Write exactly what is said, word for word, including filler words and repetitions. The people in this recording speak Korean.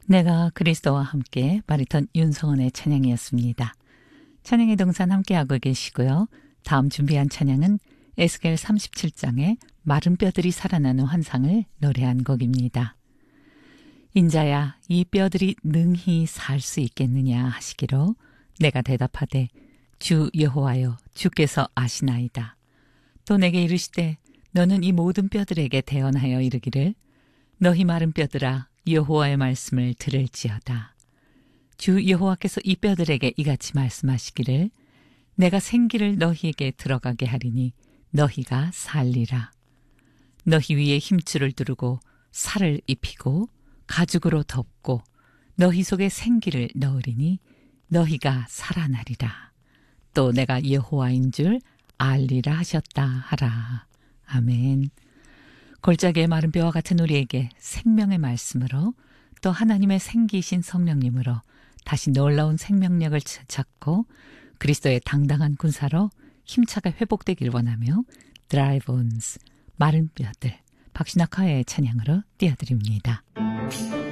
내가 그리스도와 함께 바리톤 윤성원의 찬양이었습니다. 찬양의 동산 함께하고 계시고요. 다음 준비한 찬양은 에스겔 삼십칠 장의 마른 뼈들이 살아나는 환상을 노래한 곡입니다. 인자야, 이 뼈들이 능히 살 수 있겠느냐 하시기로 내가 대답하되 주 여호와여, 주께서 아시나이다. 또 내게 이르시되 너는 이 모든 뼈들에게 대언하여 이르기를 너희 마른 뼈들아, 여호와의 말씀을 들을지어다. 주 여호와께서 이 뼈들에게 이같이 말씀하시기를 내가 생기를 너희에게 들어가게 하리니 너희가 살리라. 너희 위에 힘줄을 두르고 살을 입히고 가죽으로 덮고 너희 속에 생기를 넣으리니 너희가 살아나리라. 또 내가 여호와인 줄 알리라 하셨다 하라. 아멘. 골짜기의 마른 뼈와 같은 우리에게 생명의 말씀으로 또 하나님의 생기이신 성령님으로 다시 놀라운 생명력을 찾고 그리스도의 당당한 군사로 힘차게 회복되길 원하며 Dry Bones, 마른 뼈들, 박신학화의 찬양으로 띄워드립니다.